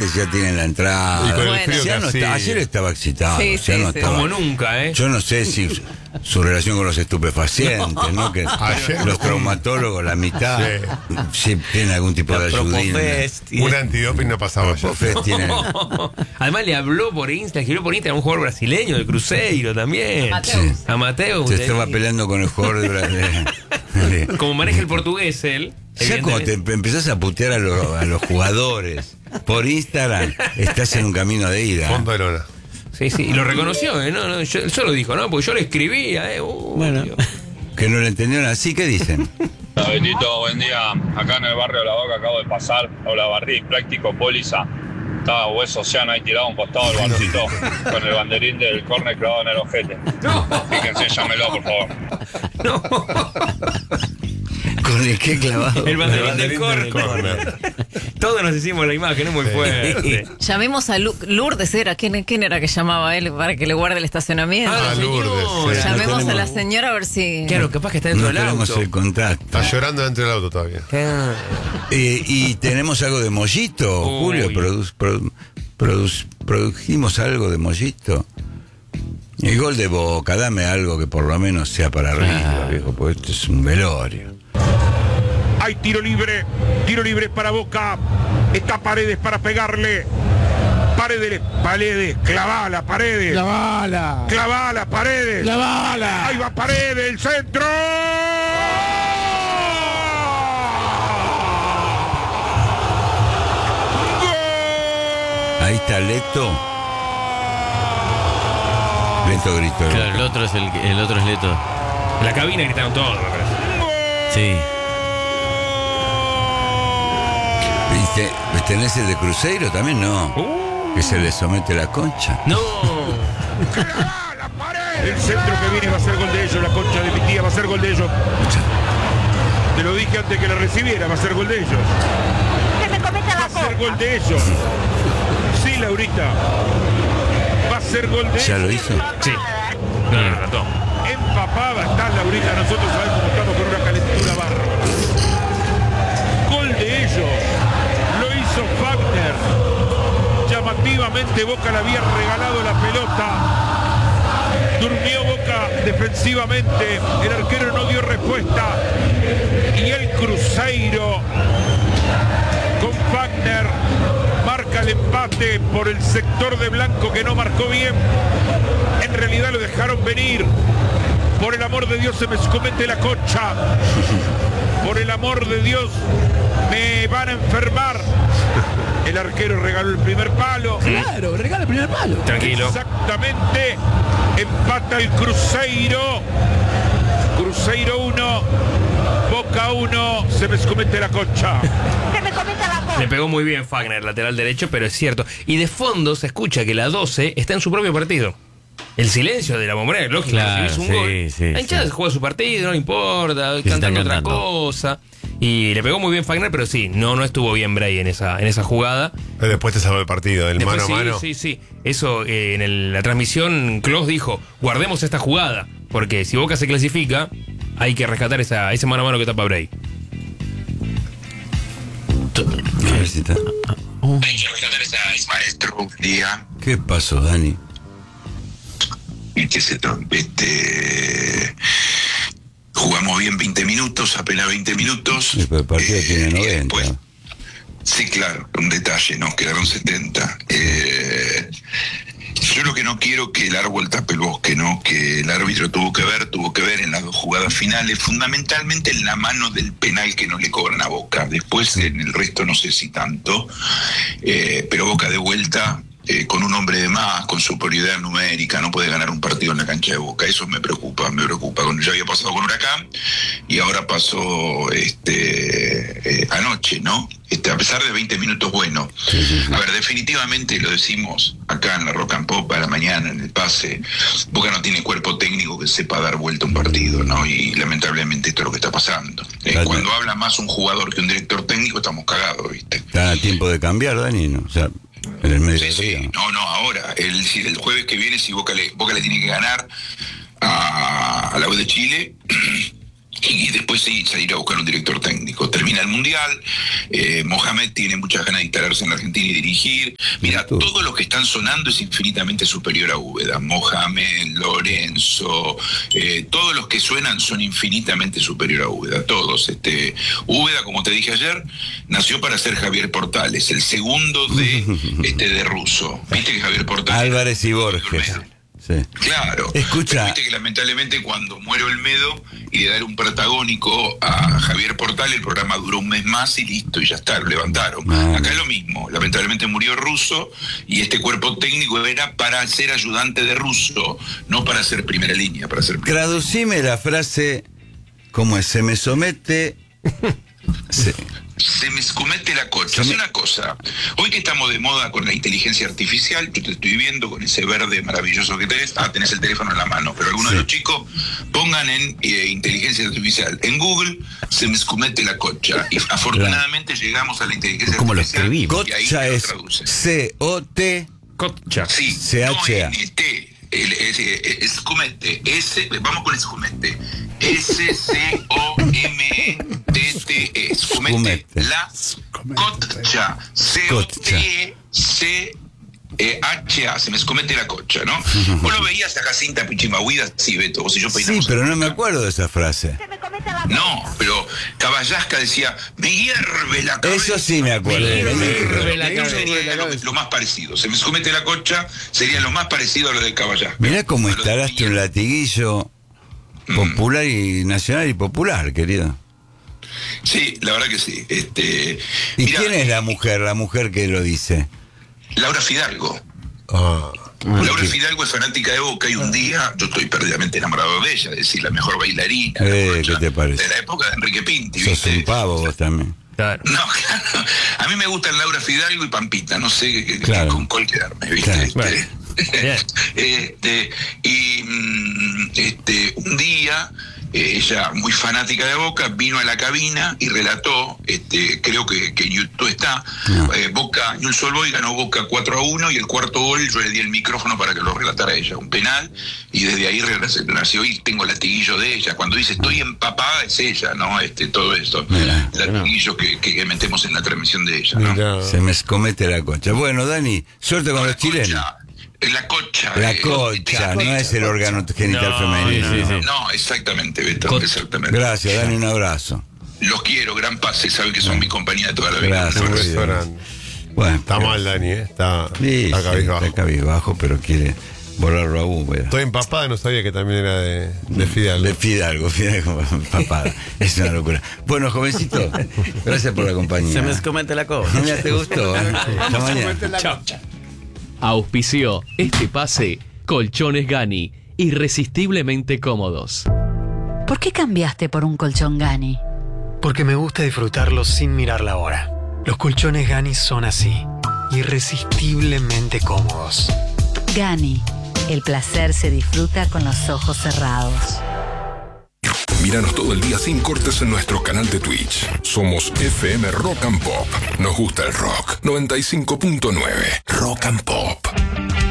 ya tienen la entrada. Y con el frío Ya que no hacía. ayer estaba excitado. Sí, ya sí, no sí. estaba. Como nunca, ¿eh? Yo no sé si su relación con los estupefacientes, ¿no? Que Ayer los traumatólogos, la mitad, sí tienen algún tipo de ayudín. Propofest. Un antidoping no pasaba ayer. Propofest tiene. Además le habló por Instagram a un jugador brasileño de Cruzeiro también. Mateus. Sí. A Mateus. Se estaba peleando con el jugador de Brasil. Como maneja el portugués él. Ya cuando te empezás a putear a los jugadores por Instagram, estás en un camino de ida. Fondo de lona. Sí, sí, y lo reconoció, ¿eh? No, yo lo dijo, ¿no? Porque yo le escribía, ¿eh? Bueno. Dios. Que no lo entendieron así, ¿qué dicen? Hola, Betito, buen día. Acá en el barrio de La Boca acabo de pasar. Hola, Barrick, Práctico, Póliza. Estaba Hueso Océano ahí tirado a un costado del barcito con el banderín del córner clavado en el ojete. Fíjense, llámelo, por favor. No. ¿Con el qué clavado? El banderín del del córner. Todos nos hicimos la imagen, es muy fuerte. Llamemos a Lourdes, ¿era? ¿Quién era que llamaba él para que le guarde el estacionamiento? Ah, Ah, Lourdes, señora. sí. Llamemos tenemos- a la señora a ver si... Claro, capaz que está dentro No del tenemos auto. el contacto. Está llorando dentro del auto todavía. Ah. Y tenemos algo de mollito, Uy. Julio. Produjimos algo de mollito. El gol de Boca, dame algo que por lo menos sea para arriba, viejo, porque esto es un velorio. Hay tiro libre para Boca. Está Paredes para pegarle. Paredes, clavala, Paredes. Clavala, Paredes. Ahí va Paredes, el centro. Ahí está Leto. Leto gritó. Claro, el otro es Leto. En la cabina gritaron todos, me parece. Sí. ¿Viste? ¿Tenés el de Cruzeiro también? No. Que se le somete la concha. No. Clavala, Paredes. El centro que viene va a ser gol de ellos. La concha de mi tía va a ser gol de ellos. Te lo dije antes que la recibiera, va a ser gol de ellos. Va a ser gol de ellos. Sí, Laurita. Va a ser gol de ¿Ya ellos. lo hizo? Sí. No, lo relató. Empapada está Laurita. Nosotros sabemos que estamos con una calentura bárbara. Gol de ellos. Lo hizo Wagner. Llamativamente Boca le había regalado la pelota. Durmió Boca defensivamente. El arquero no dio respuesta. Y el Cruzeiro con Wagner marca el empate por el sector de Blanco, que no marcó bien. En realidad lo dejaron venir. Por el amor de Dios, se me comete la concha. Por el amor de Dios, me van a enfermar. El arquero regaló el primer palo. Claro, regala el primer palo. Tranquilo. Exactamente. Empata el Cruzeiro. Cruzeiro 1, Boca 1. Se me comete la concha. Le pegó muy bien Fagner, lateral derecho, pero es cierto. Y de fondo se escucha que la 12 está en su propio partido. El silencio de la Bombonera, lógico. Claro, si es un sí, gol. sí, la hinchada sí. juega su partido, no le importa, se cantando están otra cantando. cosa. Y le pegó muy bien Fagner, pero sí, no estuvo bien Bray en esa jugada. Pero después te salvó el partido, del Después, mano a mano. sí. Eso, en la transmisión, Klos dijo, guardemos esta jugada, porque si Boca se clasifica, hay que rescatar ese mano a mano que tapa Bray. A ver si está. Maestro, día ¿Qué pasó, Dani? que se jugamos bien 20 minutos, apenas 20 minutos. Sí, pero el partido tiene y 90. después- sí, claro, un detalle, nos quedaron 70. Yo lo que no quiero que el árbol tape el bosque, ¿no? Que el árbitro tuvo que ver en las dos jugadas finales, fundamentalmente en la mano del penal que no le cobran a Boca. Después en el resto no sé si tanto, pero Boca de vuelta, con un hombre de más, con superioridad numérica, no puede ganar un partido en la cancha de Boca. Eso me preocupa. Ya había pasado con Huracán y ahora pasó anoche, ¿no? A pesar de 20 minutos buenos. A ver, definitivamente lo decimos acá en la Rock and Pop a la mañana, en el pase, Boca no tiene cuerpo técnico que sepa dar vuelta a un partido, ¿no? Y lamentablemente esto es lo que está pasando. Claro. Cuando habla más un jugador que un director técnico, estamos cagados, ¿viste? ¿Están a tiempo de cambiar, Dani? ¿No? O sea, en el medio Sí, del sí. río. No, ahora. El jueves que viene, si Boca le tiene que ganar a la U de Chile, y después sí, salir a buscar un director técnico. Termina el Mundial, Mohamed tiene muchas ganas de instalarse en la Argentina y dirigir. Mira, todos los que están sonando es infinitamente superior a Úbeda. Mohamed, Lorenzo, todos los que suenan son infinitamente superior a Úbeda, todos. Úbeda, como te dije ayer, nació para ser Javier Portales, el segundo de Russo. Viste que Javier Portales... Álvarez y Borges. Sí. Claro. Escucha. Pero viste que lamentablemente cuando muere Olmedo y le dan un protagónico a Javier Portal, el programa duró un mes más y listo, y ya está, lo levantaron. Acá es lo mismo. Lamentablemente murió Russo y este cuerpo técnico era para ser ayudante de Russo, no para ser primera línea. Traducime la frase como es: se me somete. Se me escomete la cocha. Hace una cosa. Hoy que estamos de moda con la inteligencia artificial, yo te estoy viendo con ese verde maravilloso que tenés. Tenés el teléfono en la mano. Pero algunos de los chicos pongan en inteligencia artificial. En Google, se me escomete la cocha. Y afortunadamente llegamos a la inteligencia ¿Cómo lo artificial. escribimos? Y ahí Cocha te lo es traduce. C-O-T. Cocha. Sí, C-H-A. no N-T. Escomete. Vamos con escomete. S-C-O-M-E-T-T-E. Escomete. La cocha. C-O-T-C-H-A. Se me escomete la cocha, ¿no? Vos lo veías a Jacinta Pichimahuida, sí, Beto. Vos y yo peinamos. Sí, pero no me acuerdo de esa frase. No, pero Caballasca decía, me hierve la cabeza. Eso sí me acuerdo. Sería lo más parecido. Se me escomete la cocha, sería lo más parecido a lo de Caballasca. Mirá cómo A lo de instalaste un latiguillo popular y nacional y popular, querido. Sí, la verdad que sí. ¿Y mirá, quién es la mujer que lo dice? Laura Fidalgo. Laura Fidalgo es fanática de Boca y un día yo estoy perdidamente enamorado de ella, es decir, la mejor bailarina. ¿Qué te parece? De la época de Enrique Pinti, Sos ¿viste? un pavo vos también. Claro. No, claro. A mí me gustan Laura Fidalgo y Pampita, no sé Claro. con cuál quedarme, ¿viste? Claro. Bueno. Un día ella, muy fanática de Boca, vino a la cabina y relató, creo que en YouTube está, Boca, Newell's Old Boys ganó Boca 4-1 y el cuarto gol yo le di el micrófono para que lo relatara ella, un penal, y desde ahí nació y tengo el latiguillo de ella. Cuando dice estoy empapada es ella, ¿no? Todo esto, latiguillo que metemos en la transmisión de ella, ¿no? Mirá. Se me escomete la concha. Bueno, Dani, suerte con los chilenos. La cocha. La concha, no es el órgano genital femenino. sí, sí. No, exactamente, Beto, exactamente. Gracias, Dani, un abrazo. Los quiero, gran pase, saben que son mi compañía de toda la vida. Gracias. Un beso grande. Bueno, Está mal, Dani, ¿eh? Está cabizbajo. Está cabizbajo, pero quiere volarlo a Úbeda. Estoy empapada, no sabía que también era de Fidalgo. De Fidalgo, papada. Es una locura. Bueno, jovencito, gracias por la compañía. Se me escomete la cosa. Mira, ¿te gustó? Hasta mañana. Chao. Auspició este pase Colchones Gani, irresistiblemente cómodos. ¿Por qué cambiaste por un colchón Gani? Porque me gusta disfrutarlo sin mirar la hora. Los colchones Gani son así, irresistiblemente cómodos. Gani, el placer se disfruta con los ojos cerrados. Míranos todo el día sin cortes en nuestro canal de Twitch. Somos FM Rock and Pop. Nos gusta el rock. 95.9 Rock and Pop.